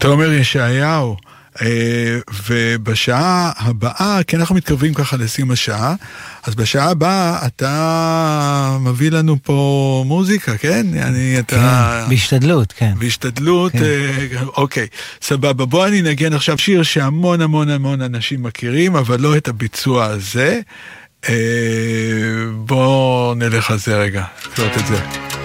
תומר ישעיהו, ובשעה הבאה, כי אנחנו מתקרבים ככה לסיום השעה, אז בשעה הבאה אתה מביא לנו פה מוזיקה, כן? כן, בהשתדלות, כן. בהשתדלות, אוקיי, סבבה. בוא אני נגן עכשיו שיר שהמון המון המון אנשים מכירים, אבל לא את הביצוע הזה. בוא נלך על זה רגע, תקלוט את זה.